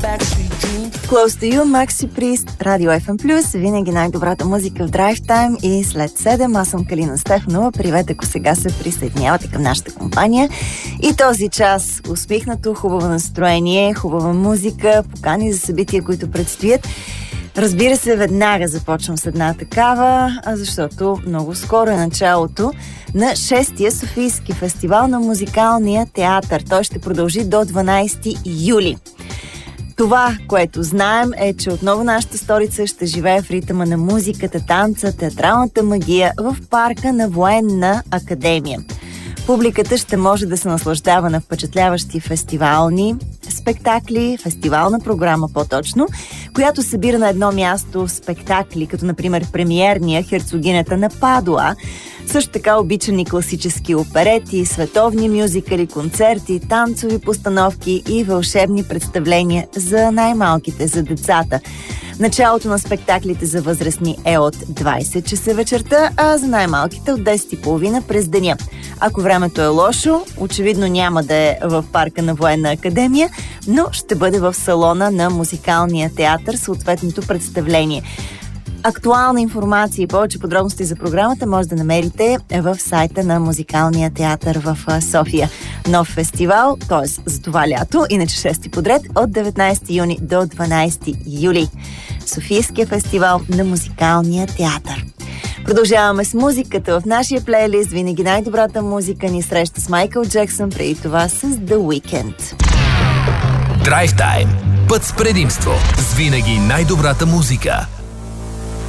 Close to you, Maxi Priest, Радио FM+, винаги най-добрата музика в Drive Time и след 7. Аз съм Калина Стефанова. Привет, ако сега се присъединявате към нашата компания. И този час усмихнато, хубаво настроение, хубава музика, покани за събития, които предстоят. Разбира се, веднага започвам с една такава, защото много скоро е началото на 6-тия Софийски фестивал на музикалния театър. Той ще продължи до 12 юли. Това, което знаем, е, че отново нашата столица ще живее в ритъма на музиката, танца, театралната магия в парка на Военна академия. Публиката ще може да се наслаждава на впечатляващи фестивални спектакли, фестивална програма по-точно, която събира на едно място спектакли, като например премиерния "Херцогинята на Падуа", също така обичани класически оперети, световни мюзикали, концерти, танцови постановки и вълшебни представления за най-малките, за децата. Началото на спектаклите за възрастни е от 20 часа вечерта, а за най-малките от 10:30 през деня. Ако времето е лошо, очевидно няма да е в парка на Военна академия, но ще бъде в салона на музикалния театър съответното представление. Актуална информация и повече подробности за програмата може да намерите в сайта на музикалния театър в София. Нов фестивал, т.е. за това лято, иначе 6-ти подред, от 19 юни до 12 юли. Софийския фестивал на музикалния театър. Продължаваме с музиката в нашия плейлист. Винаги най-добрата музика ни среща с Майкъл Джексън, преди това с The Weeknd. Drive Time. Път с предимство. С винаги най-добрата музика.